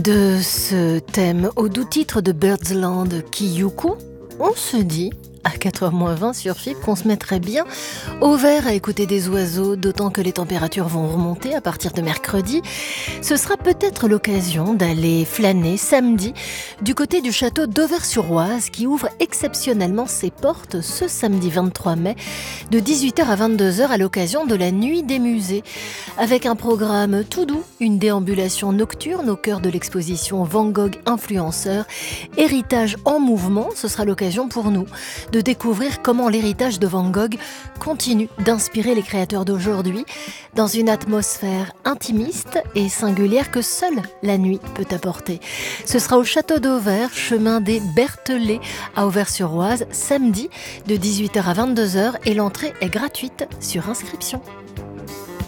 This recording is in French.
De ce thème au doux titre de Birdsland Kiyuku, on se dit à 4h-20 sur FIP qu'on se mettrait bien au vert à écouter des oiseaux, d'autant que les températures vont remonter à partir de mercredi. Ce sera peut-être l'occasion d'aller flâner samedi du côté du château d'Auvers-sur-Oise qui ouvre exceptionnellement ses portes ce samedi 23 mai de 18h à 22h à l'occasion de la Nuit des musées. Avec un programme tout doux, une déambulation nocturne au cœur de l'exposition Van Gogh influenceur, héritage en mouvement. Ce sera l'occasion pour nous de découvrir comment l'héritage de Van Gogh continue d'inspirer les créateurs d'aujourd'hui dans une atmosphère intimiste et singulière que seule la nuit peut apporter. Ce sera au château d'Auvers, chemin des Berthelets à Auvers-sur-Oise, samedi de 18h à 22h et l'entrée est gratuite sur inscription.